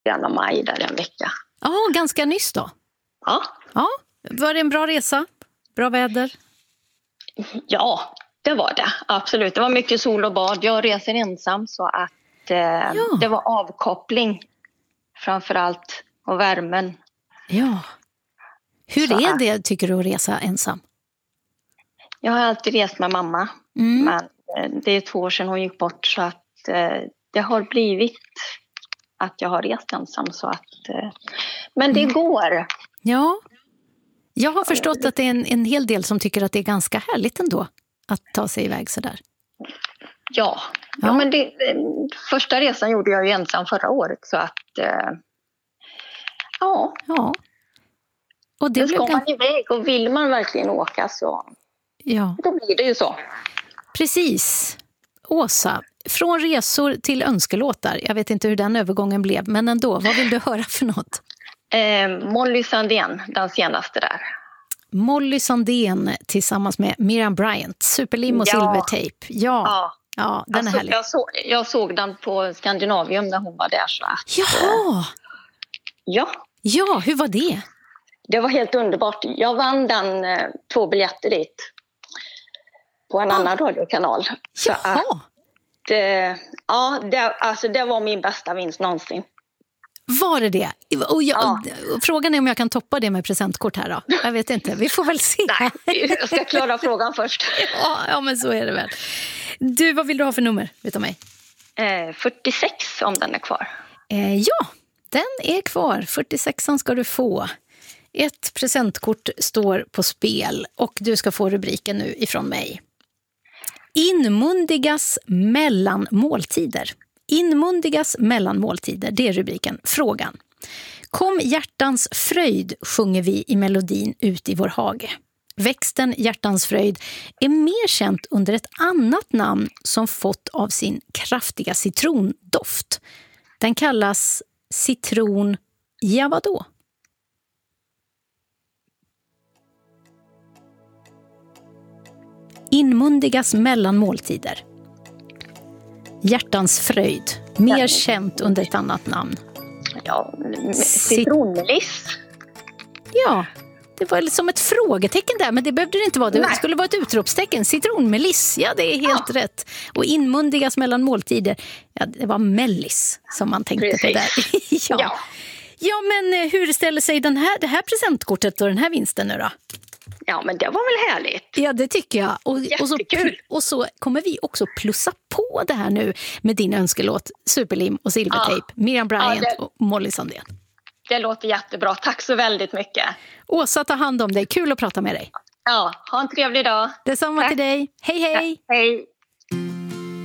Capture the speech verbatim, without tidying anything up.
början av maj där en vecka. Ja, ganska nyss då. Ja. Ja, var det en bra resa? Bra väder? Ja, det var det. Absolut. Det var mycket sol och bad. Jag reser ensam så att eh, Ja. det var avkoppling framförallt och värmen. Ja. Hur Så är att- det, tycker du, att resa ensam? Jag har alltid rest med mamma. Mm. Men eh, det är två år sedan hon gick bort så att eh, det har blivit att jag har rest ensam. Så att, eh, men det går. Ja. Jag har förstått att det är en, en hel del som tycker att det är ganska härligt ändå att ta sig iväg sådär. Ja, ja. Ja. men det, eh, första resan gjorde jag ju ensam förra året. Så att eh, ja, Ja. Och det det ska blev man iväg och vill man verkligen åka så Ja, då blir det ju så. precis. Åsa, från resor till önskelåtar. Jag vet inte hur den övergången blev, men ändå. Vad vill du höra för något? Eh, Molly Sandén, den senaste där. Molly Sandén tillsammans med Miriam Bryant. Superlim och Ja. silvertejp. Ja, ja. Ja, den är alltså, härlig. jag, såg, jag såg den på Skandinavium när hon var där. Så att, Jaha! ja, Ja, hur var det? det var helt underbart. Jag vann den eh, två biljetter dit på en annan radiokanal. Så att, Jaha! eh, ja, det, alltså, det var min bästa vinst någonsin. Var det det? Och jag, Ja. Frågan är om jag kan toppa det med presentkort här då. Jag vet inte, vi får väl se. Nej, jag ska klara frågan först. Ja, ja, men så är det väl. Du, vad vill du ha för nummer? Vet du mig? Eh, fyrtiosex om den är kvar. Eh, ja, den är kvar. fyrtiosexan ska du få. Ett presentkort står på spel och du ska få rubriken nu ifrån mig. Inmundigas mellan måltider. Inmundigas mellan måltider, det är rubriken. Frågan. Kom hjärtans fröjd sjunger vi i melodin ut i vår hage. Växten hjärtans fröjd är mer känt under ett annat namn som fått av sin kraftiga citrondoft. Den kallas citron, ja vadå? Inmundigas mellan måltider. Hjärtans fröjd, mer känt under ett annat namn. Ja, citronmeliss. Ja, det var som ett frågetecken där, men det behövde det inte vara. Det Nej. skulle vara ett utropstecken. Citronmeliss, ja det är helt Ja. rätt. Och inmundigas mellan måltider, ja, det var mellis som man tänkte Precis. på där. ja. Ja. ja, men hur ställer sig den här, det här presentkortet och den här vinsten nu då? Ja, men det var väl härligt. Ja, det tycker jag. Och, och, så, Jättekul. och så kommer vi också plussa på det här nu med din önskelåt Superlim och silvertejp, Ja. Miriam Bryant Ja, det- och Molly Sandén. Det låter jättebra. Tack så väldigt mycket. Åsa, ta hand om dig. Kul att prata med dig. Ja, ha en trevlig dag. Detsamma Tack. till dig. Hej, hej! Hej.